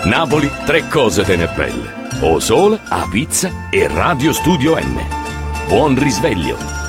Napoli, tre cose tener belle: O Sole, A Pizza e Radio Studio M. Buon risveglio.